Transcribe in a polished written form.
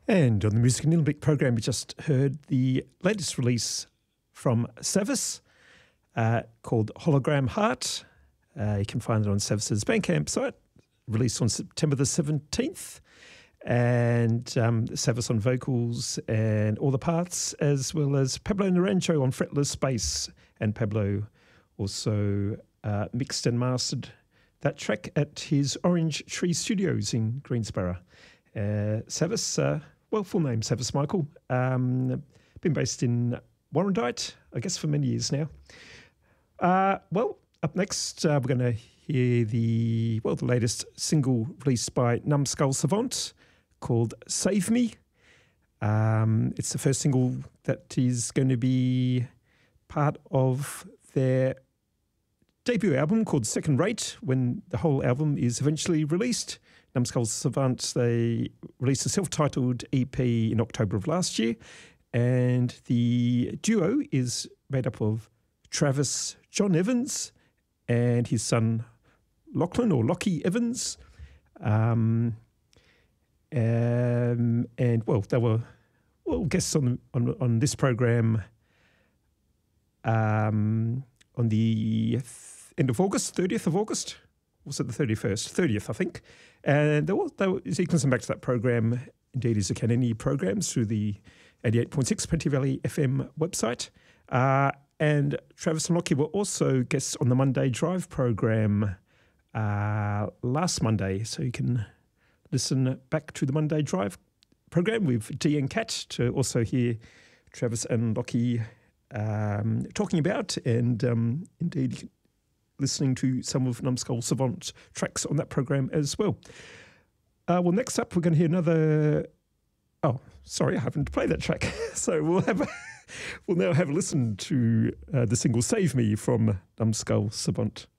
And on the Music in Nillumbik program, we just heard the latest release from Savas called Hologram Heart. You can find it on Savas's Bandcamp site, released on September the 17th. And Savas on vocals and all the parts, as well as Pablo Naranjo on fretless bass. And Pablo also mixed and mastered that track at his Orange Tree Studios in Greensborough. Savas, full name Savas Michael, been based in Warrandyte, I guess, for many years now. Up next, we're going to hear the latest single released by Numbskull Savant called Save Me. It's the first single that is going to be part of their debut album called Second Rate, when the whole album is eventually released. Numbskull Savant, they released a self-titled EP in October of last year, and the duo is made up of Travis John Evans and his son Lachlan, or Lockie Evans. And they were guests on this program on the end of August, 30th of August. Was it the 31st? 30th, I think. And they were, you can listen back to that program, indeed as you can any programs, through the 88.6 Plenty Valley FM website. And Travis and Lockie were also guests on the Monday Drive program last Monday. So you can listen back to the Monday Drive program with Dee and Kat to also hear Travis and Lockie talking about, and indeed listening to some of Numbskull Savant tracks on that program as well. Next up, we're going to hear another... Oh, sorry, I haven't played that track. So we'll now have a listen to the single Save Me from Numbskull Savant.